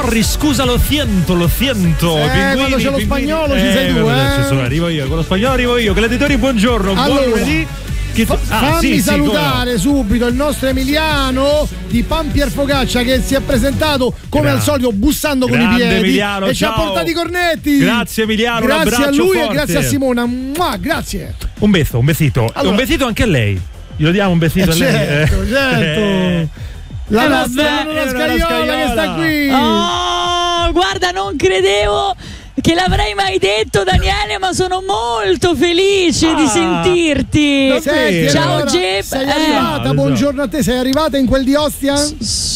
Morri, scusa, lo siento. Quando c'è lo spagnolo ci sei tu, Arrivo io, con lo spagnolo arrivo io. Gladiatori, buongiorno, allora, buon lunedì. Fammi salutare subito il nostro Emiliano di Pampier Focaccia, che si è presentato come al solito bussando con i piedi Emiliano, e ci ha portato i cornetti. Grazie Emiliano, grazie a lui forte. E grazie a Simona. Grazie. Un besito. Allora, un besito anche a lei. Glielo diamo un besito a lei. Certo. La nostra Scagliola che sta qui. Oh, guarda, non credevo che l'avrei mai detto, Daniele, ma sono molto felice di sentirti. Senti, ciao allora, Gep. Sei arrivata, buongiorno a te, sei arrivata in quel di Ostia?